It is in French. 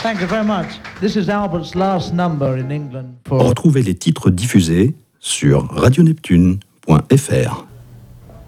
Thank you very much. This is Albert's last number in England for... Retrouvez les titres diffusés sur radioneptune.fr.